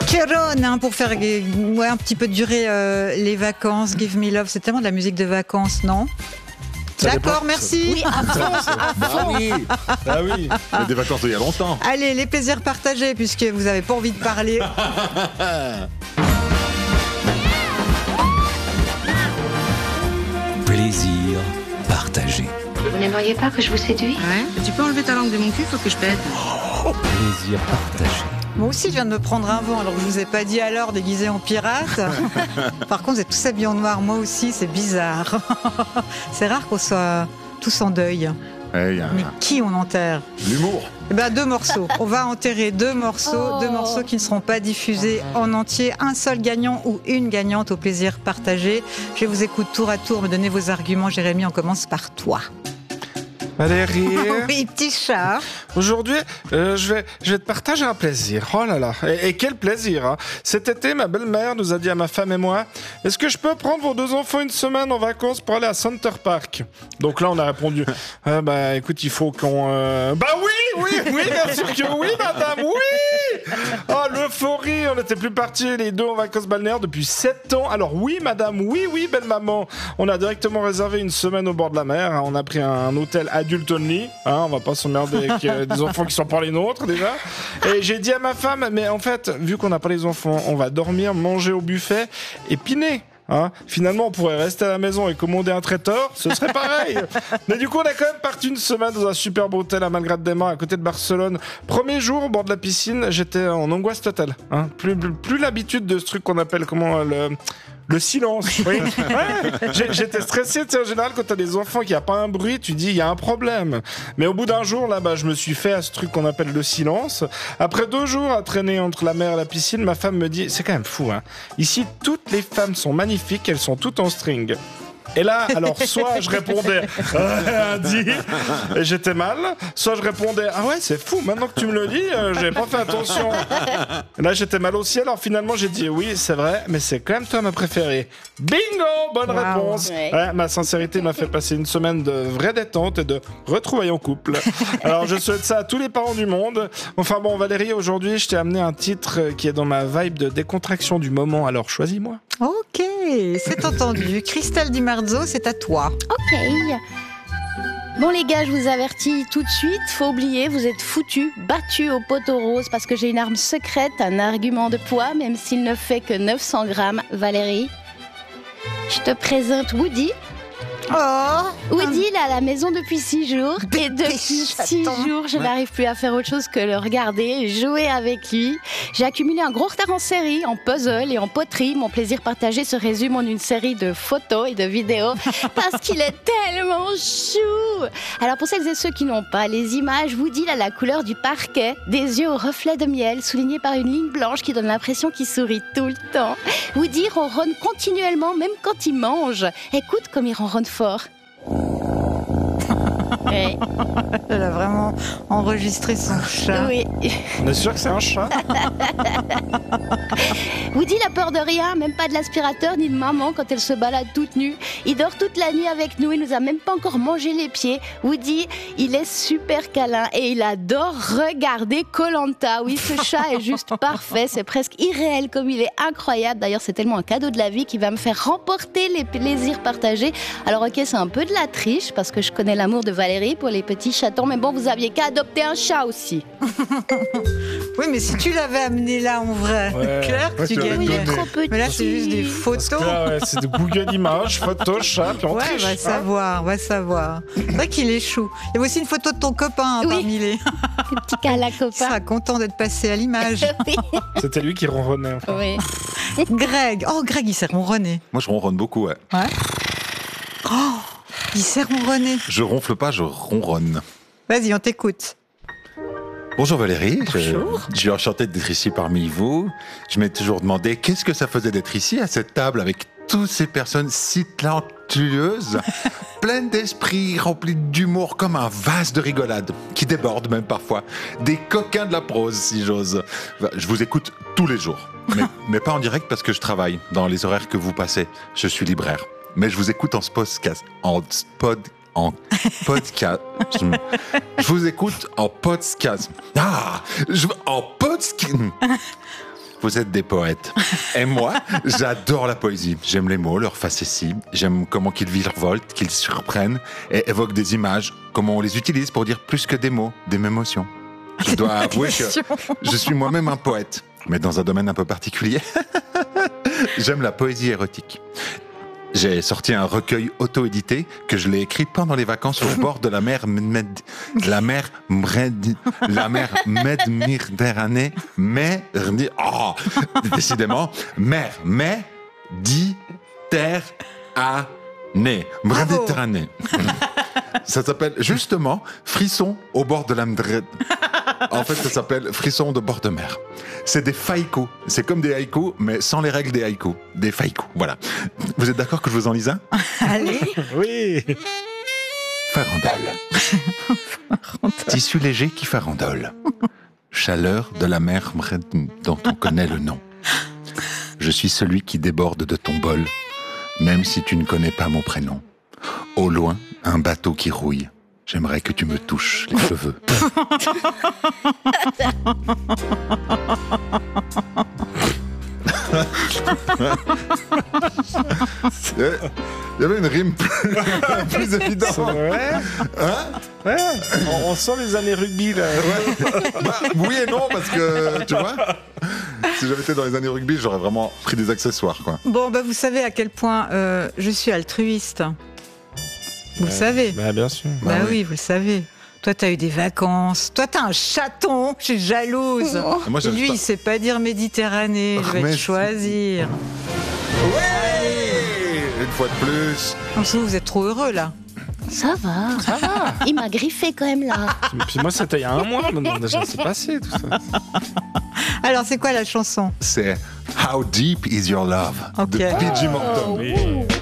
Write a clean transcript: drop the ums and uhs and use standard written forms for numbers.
Kéron, pour faire un petit peu durer les vacances. Give Me Love, c'est tellement de la musique de vacances, non? D'accord, merci. Oui, à fond. oui. Ah oui. Il y a des vacances il y a longtemps. Allez, les plaisirs partagés, puisque vous n'avez pas envie de parler. Plaisir partagé. Vous n'aimeriez pas que je vous séduise? Ouais. Tu peux enlever ta langue de mon cul, faut que je pète. Plaisir partagé. Moi aussi, je viens de me prendre un vent, alors je vous ai pas dit à l'heure déguisé en pirate. Par contre, vous êtes tous habillés en noir. Moi aussi, c'est bizarre. C'est rare qu'on soit tous en deuil. Mais qui on enterre? l'humour. Eh ben, 2 morceaux. On va enterrer 2 morceaux, 2 morceaux qui ne seront pas diffusés en entier. Un seul gagnant ou une gagnante au plaisir partagé. Je vous écoute tour à tour, me donnez vos arguments. Jérémy, on commence par toi. Valérie, Oui, petit chat. aujourd'hui, je vais te partager un plaisir. Oh là là, et quel plaisir, hein. Cet été, ma belle-mère nous a dit à ma femme et moi, est-ce que je peux prendre vos 2 enfants une semaine en vacances pour aller à Center Park? Donc là, on a répondu, écoute, il faut qu'on... oui, bien sûr que oui, madame, oui. Oh, l'euphorie, on n'était plus partis les 2 en vacances balnéaires depuis 7 ans. Alors oui, madame, oui, belle maman. On a directement réservé une semaine au bord de la mer, hein. On a pris un hôtel adulte only, hein, on va pas s'emmerder avec des enfants qui sont pas les nôtres déjà. Et j'ai dit à ma femme, mais en fait, vu qu'on n'a pas les enfants, on va dormir, manger au buffet et piner. Hein, finalement, on pourrait rester à la maison et commander un traiteur, ce serait pareil. Mais du coup, on a quand même parti une semaine dans un superbe hôtel à Malgrad de Mar, à côté de Barcelone. Premier jour, au bord de la piscine, j'étais en angoisse totale. Hein. Plus l'habitude de ce truc qu'on appelle le silence. Oui. Ouais. J'étais stressé. Tu sais, en général, quand t'as des enfants qui a pas un bruit, tu dis il y a un problème. Mais au bout d'un jour, là, je me suis fait à ce truc qu'on appelle le silence. Après 2 jours à traîner entre la mer et la piscine, ma femme me dit c'est quand même fou. Hein. Ici, toutes les femmes sont magnifiques, elles sont toutes en string. Et là, alors, soit je répondais dit, et j'étais mal, soit je répondais ah ouais, c'est fou, maintenant que tu me le dis, j'avais pas fait attention. Et là, j'étais mal aussi, alors finalement, j'ai dit oui, c'est vrai, mais c'est quand même toi ma préférée. Bingo, bonne réponse. Ouais, ma sincérité m'a fait passer une semaine de vraie détente et de retrouvailles en couple. Alors, je souhaite ça à tous les parents du monde. Enfin bon, Valérie, aujourd'hui, je t'ai amené un titre qui est dans ma vibe de décontraction du moment, alors choisis-moi. Ok, c'est entendu. Christelle Di Marzo, c'est à toi. Ok. Bon les gars, je vous avertis tout de suite, faut oublier, vous êtes foutus, battus au poteau rose parce que j'ai une arme secrète, un argument de poids, même s'il ne fait que 900 grammes. Valérie, je te présente Woody. Woody, il est à la maison depuis 6 jours. Et depuis 6 jours, je n'arrive plus à faire autre chose que le regarder et jouer avec lui. J'ai accumulé un gros retard en série, en puzzle et en poterie. Mon plaisir partagé se résume en une série de photos et de vidéos parce qu'il est tellement chou. Alors pour celles et ceux qui n'ont pas les images, Woody il a la couleur du parquet, des yeux au reflet de miel soulignés par une ligne blanche qui donne l'impression qu'il sourit tout le temps. Woody ronronne continuellement, même quand il mange. Écoute comme il ronronne fort. Ouais. Elle a vraiment enregistré son chat. Oui. On est sûr que c'est un chat? Woody n'a peur de rien, même pas de l'aspirateur ni de maman quand elle se balade toute nue. Il dort toute la nuit avec nous, il nous a même pas encore mangé les pieds. Woody, il est super câlin et il adore regarder Koh-Lanta. Oui, ce chat est juste parfait, c'est presque irréel comme il est incroyable. D'ailleurs, c'est tellement un cadeau de la vie qui va me faire remporter les plaisirs partagés. Alors ok, c'est un peu de la triche parce que je connais l'amour de Valérie pour les petits chatons, mais bon, vous aviez qu'à adopter un chat aussi. Oui, mais si tu l'avais amené là en vrai, clair que tu gagnais. Oui, il est trop petit. Mais là, c'est juste des photos. Là, c'est de Google Images, photos, chat, puis on triche. Va savoir. C'est vrai qu'il est chou. Il y avait aussi une photo de ton copain parmi les. Le petit câlin Il copain. sera content d'être passé à l'image. Oui. C'était lui qui ronronnait. Enfin. Oui. Greg, il s'est ronronné. Moi, je ronronne beaucoup, ouais. Il s'est ronronné. Je ronfle pas, je ronronne. Vas-y, on t'écoute. Bonjour Valérie, Bonjour. je suis enchanté d'être ici parmi vous. Je m'ai toujours demandé qu'est-ce que ça faisait d'être ici à cette table avec toutes ces personnes si talentueuses, pleines d'esprit, remplies d'humour comme un vase de rigolade, qui déborde même parfois. Des coquins de la prose, si j'ose. Je vous écoute tous les jours, mais pas en direct parce que je travaille dans les horaires que vous passez. Je suis libraire. Mais je vous écoute en podcast. Je vous écoute en podcast. En podcast. vous êtes des poètes. Et moi, j'adore la poésie. J'aime les mots, leur facétie. J'aime comment qu'ils virevoltent, qu'ils surprennent et évoquent des images, comment on les utilise pour dire plus que des mots, des émotions. Je dois avouer que je suis moi-même un poète, mais dans un domaine un peu particulier. J'aime la poésie érotique. J'ai sorti un recueil auto-édité que je l'ai écrit pendant les vacances au bord de la mer Méditerranée. Décidément, mer Méditerranée. Ça s'appelle justement Frisson au bord de la mer. En fait, ça s'appelle Frisson de bord de mer. C'est des haïkus. C'est comme des haïkus, mais sans les règles des haïkus. Des haïkus, voilà. Vous êtes d'accord que je vous en lise un ? Allez. Oui. Farandole. Tissu léger qui farandole. Chaleur de la mer dont on connaît le nom. Je suis celui qui déborde de ton bol, même si tu ne connais pas mon prénom. Au loin, un bateau qui rouille. J'aimerais que tu me touches les cheveux. Il y avait une rime plus évidente. C'est vrai. Hein ? Ouais. On sent les années rugby là. Oui et non, parce que, tu vois, si j'avais été dans les années rugby, j'aurais vraiment pris des accessoires, quoi. Bon, vous savez à quel point je suis altruiste. Vous le savez. Bah, bien sûr. Oui, vous le savez. Toi, t'as eu des vacances. Toi, t'as un chaton. Je suis jalouse. Moi, Et lui, il sait pas dire Méditerranée. Je vais Mais te choisir. Ouais ! Une fois de plus. En dessous, vous êtes trop heureux, là. Ça va. Il m'a griffé quand même là. Et puis moi, c'était il y a un mois maintenant déjà. C'est passé tout ça. Alors, c'est quoi la chanson ? C'est How Deep Is Your Love de Ok. PG Morton. Oui.